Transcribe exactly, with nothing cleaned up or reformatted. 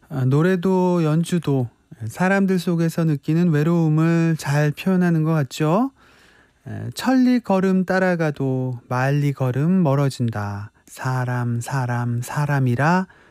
아, 노래도 연주도 사람들 속에서 느끼는 외로움을 잘 표현하는 것 같죠? 에, 천리 걸음 따라가도 만리 걸음 멀어진다. 사람, 사람, 사람이라